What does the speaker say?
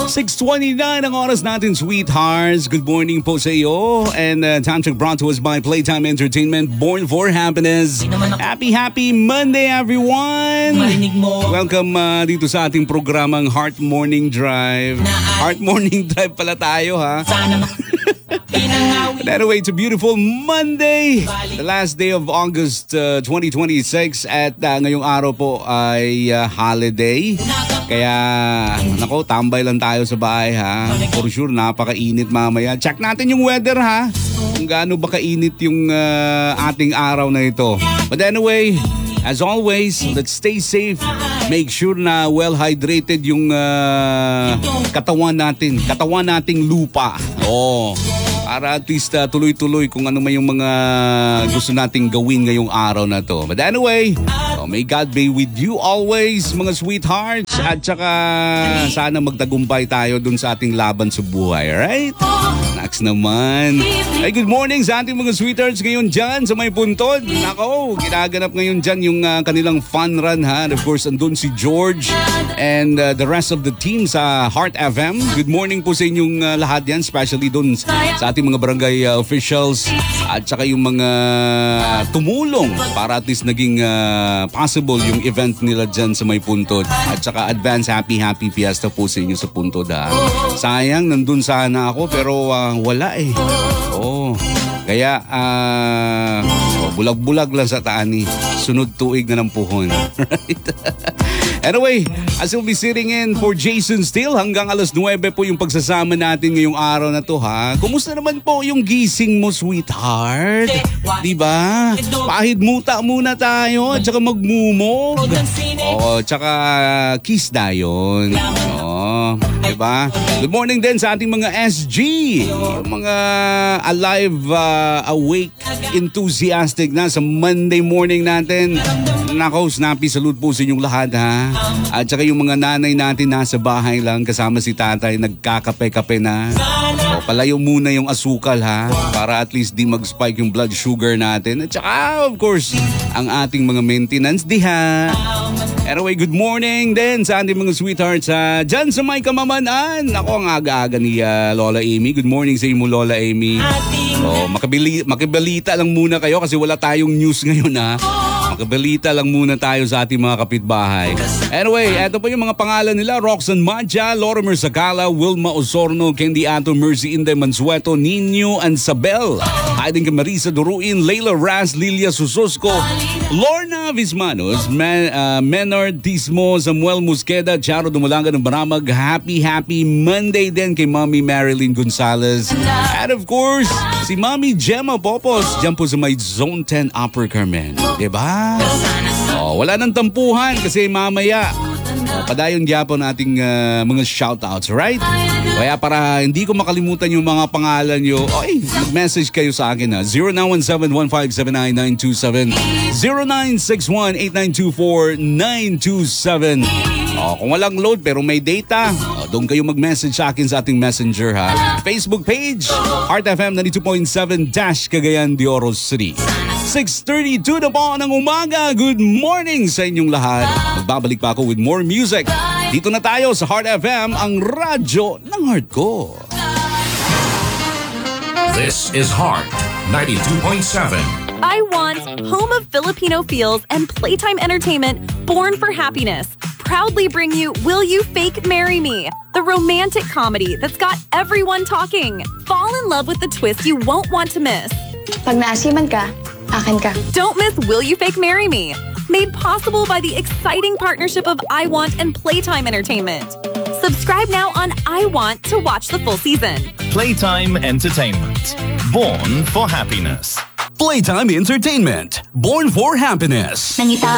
6:29 ang oras natin, sweethearts. Good morning po sa iyo. And time check brought to us by Playtime Entertainment, Born for Happiness. Happy Monday, everyone! Welcome dito sa ating programang Heart Morning Drive. Heart Morning Drive pala tayo, ha? But anyway, it's a beautiful Monday, the last day of August 2026 at ngayong araw po ay holiday. Kaya, nako, tambay lang tayo sa bahay, ha? For sure, napakainit mamaya. Check natin yung weather, ha? Kung gaano ba kainit yung ating araw na ito. But anyway, as always, let's stay safe. Make sure na well-hydrated yung katawan nating lupa. Oh, para at least tuloy-tuloy kung ano man yung mga gusto nating gawin ngayong araw na to. But anyway, may God be with you always, mga sweethearts. At saka sana magtagumpay tayo dun sa ating laban sa buhay, right? Next naman. Ay, good morning sa ating mga sweethearts ngayon dyan sa may puntod. Nako, ginaganap ngayon dyan yung kanilang fun run, ha? And of course, andun si George and the rest of the team sa Heart FM. Good morning po sa inyong lahat yan, especially dun sa ating mga barangay officials at saka yung mga tumulong para at least naging possible yung event nila dyan sa may puntod. At saka advance happy fiesta po sa inyo sa puntod, ha? Sayang, nandun sana ako pero wala eh. Oh, kaya bulag-bulag lang sa taani. Sunod tuig na ng puhon. Right? Anyway, as we'll be sitting in for Jason Steele hanggang alas 9 po yung pagsasama natin ngayong araw na to, ha? Kumusta naman po yung gising mo, sweetheart? Diba? Pahid muta muna tayo at saka magmumog. Oo, tsaka kiss dayon. Oo, diba? Good morning din sa ating mga SG. Yung mga alive, awake, enthusiastic na sa Monday morning natin. Nako, snappy salute po sa inyong lahat, ha? At saka yung mga nanay natin nasa bahay lang kasama si tatay, nagkakape-kape na. O, palayo muna yung asukal, ha? Para at least di mag-spike yung blood sugar natin. At saka, of course, ang ating mga maintenance, diha. Anyway, good morning din sa ating mga sweethearts dyan sa may Kamamanaan. Ako ang aga-aga ni Lola Amy. Good morning sa inyo, Lola Amy. So, makibalita lang muna kayo kasi wala tayong news ngayon, ha? Makabalita lang muna tayo sa ating mga kapitbahay. Anyway, eto po yung mga pangalan nila. Roxanne Madja, Lorimer Sagala, Wilma Osorno, Candy Ato, Mercy Inde Mansueto, Nino Ansabel, Hayden Camarisa Duruin, Leila Raz, Lilia Susosco, Lorna Vismanos, Menard Tismo, Samuel Musqueda, Charo Dumalanga ng Baramag. Happy Monday din kay Mommy Marilyn Gonzalez. And of course, si Mommy Gemma Popos, dyan po sa may Zone 10 Upper Carmen. Diba? Oh, wala nang tampuhan kasi mamaya padayon gyapon nating mga shoutouts, right? Kaya para hindi ko makalimutan yung mga pangalan nyo, oy, mag-message kayo sa akin, ha? 0917-1579-927, 0961-8924-927. Kung walang load pero may data, doon kayo mag-message sa akin sa ating messenger, ha? Facebook page, Heart FM 92.7 Cagayan de Oro City. 6:32 na po ng umaga. Good morning sa inyong lahat. Magbabalik pa ako with more music. Dito na tayo sa Heart FM, ang radyo ng heart ko. This is Heart 92.7. I Want, home of Filipino feels and Playtime Entertainment, Born for Happiness, proudly bring you Will You Fake Marry Me? The romantic comedy that's got everyone talking. Fall in love with the twist you won't want to miss. Pag naasiman ka, akin ka. Don't miss Will You Fake Marry Me? Made possible by the exciting partnership of I Want and Playtime Entertainment. Subscribe now on I Want to watch the full season. Playtime Entertainment. Born for Happiness. Playtime Entertainment. Born for Happiness. Nangita